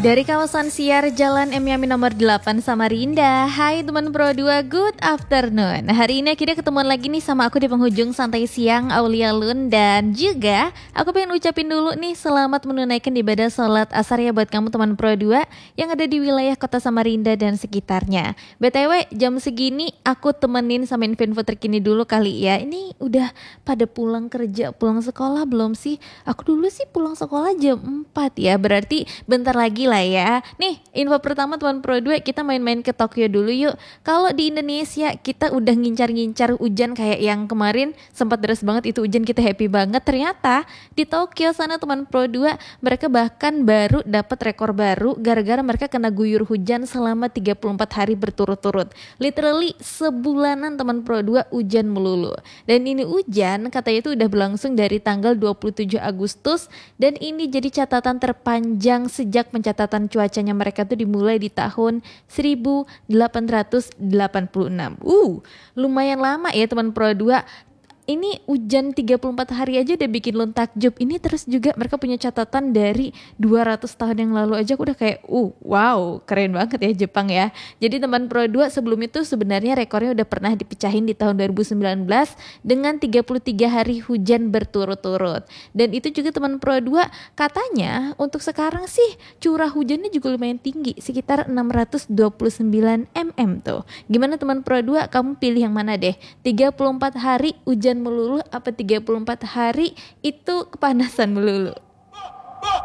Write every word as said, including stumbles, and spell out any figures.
Dari kawasan Siar Jalan M Yamin nomor delapan Samarinda. Hai teman Pro dua, good afternoon. Hari ini akhirnya ketemuan lagi nih sama aku di penghujung santai siang Aulia Lun. Dan juga aku pengen ucapin dulu nih selamat menunaikan ibadah sholat asar ya buat kamu teman Pro dua yang ada di wilayah kota Samarinda dan sekitarnya. B T W jam segini aku temenin sama info-info terkini dulu kali ya. Ini udah pada pulang kerja, pulang sekolah belum sih? Aku dulu sih pulang sekolah jam empat ya, berarti bentar lagi lah ya. Nih info pertama teman Pro dua, kita main-main ke Tokyo dulu yuk. Kalau di Indonesia kita udah ngincar-ngincar hujan kayak yang kemarin sempat deras banget itu hujan, kita happy banget. Ternyata di Tokyo sana teman Pro dua, mereka bahkan baru dapat rekor baru gara-gara mereka kena guyur hujan selama tiga puluh empat hari berturut-turut. Literally sebulanan teman Pro dua hujan melulu. Dan ini hujan katanya itu udah berlangsung dari tanggal dua puluh tujuh Agustus dan ini jadi catatan terpanjang sejak pencatatan cuacanya mereka tuh dimulai di tahun seribu delapan ratus delapan puluh enam. Uh, lumayan lama ya teman Pro dua. Ini hujan tiga puluh empat hari aja udah bikin lu takjub. Ini terus juga mereka punya catatan dari dua ratus tahun yang lalu aja. Aku udah kayak uh wow, keren banget ya Jepang ya. Jadi teman Pro dua sebelum itu sebenarnya rekornya udah pernah dipecahin di tahun dua ribu sembilan belas dengan tiga puluh tiga hari hujan berturut-turut. Dan itu juga teman Pro dua katanya untuk sekarang sih curah hujannya juga lumayan tinggi, sekitar enam ratus dua puluh sembilan milimeter tuh. Gimana teman Pro dua, kamu pilih yang mana deh? tiga puluh empat hari hujan melulu apa tiga puluh empat hari itu kepanasan melulu?